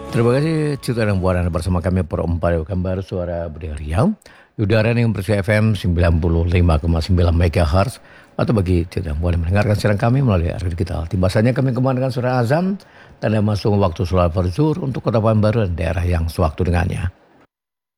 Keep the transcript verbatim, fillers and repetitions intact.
Terima kasih cerita dan buaran bersama kami perempat gambar suara Budaya Riau. Udara yang bersih F M sembilan puluh lima koma sembilan MHz atau bagi cerita dan buaran mendengarkan siaran kami melalui radio digital. Tibasannya kami kembangkan surah azam dan masuk waktu sholat farzuhur untuk kota Pekanbaru dan daerah yang sewaktu dengannya.